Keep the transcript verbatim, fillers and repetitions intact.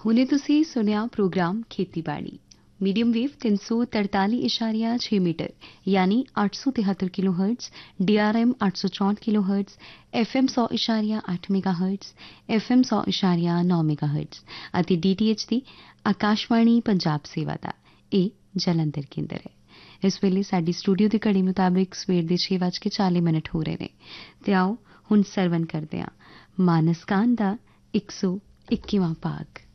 ਹੁਣੇ ਤੁਸੀਂ ਸੁਣਿਆ ਪ੍ਰੋਗਰਾਮ ਖੇਤੀਬਾੜੀ ਮੀਡੀਅਮ ਵੇਵ ਤਿੰਨ ਸੌ ਤਰਤਾਲੀ ਇਸ਼ਾਰੀਆ ਛੇ ਮੀਟਰ ਯਾਨੀ ਅੱਠ ਸੌ ਤਿਹੱਤਰ kilo hertz, D R M ਅੱਠ ਸੌ ਚੌਂਹਠ ਕਿਲੋ ਹਰਟਜ਼, ਐਫ ਐਮ ਸੌ ਇਸ਼ਾਰੀਆ ਅੱਠ ਮੈਗਾ ਹਰਟਜ਼, ਐਫ ਐਮ ਸੌ ਇਸ਼ਾਰੀਆ ਨੌ ਮੈਗਾ ਹਰਟਜ਼ ਅਤੇ ਡੀ ਟੀ ਐਚ ਦੀ ਆਕਾਸ਼ਵਾਣੀ ਪੰਜਾਬ ਸੇਵਾ ਦਾ ਇਹ ਜਲੰਧਰ ਕੇਂਦਰ ਹੈ। ਇਸ ਵੇਲੇ ਸਾਡੀ ਸਟੂਡੀਓ ਦੀ ਘੜੀ ਮੁਤਾਬਿਕ ਸਵੇਰ ਦੇ ਛੇ ਵੱਜ ਕੇ ਚਾਲੀ ਮਿੰਟ ਹੋ ਰਹੇ ਨੇ ਤੇ ਆਓ ਹੁਣ ਸਰਵਨ ਕਰਦੇ ਹਾਂ ਮਾਨਸ ਕਾਨ ਦਾ ਇੱਕ ਸੌ ਇੱਕੀਵਾਂ ਭਾਗ।